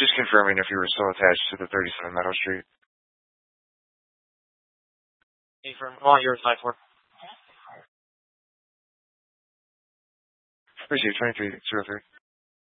Just confirming if you were still attached to the 37 Meadow Street. Confirm. I want your side for. Receive 2303.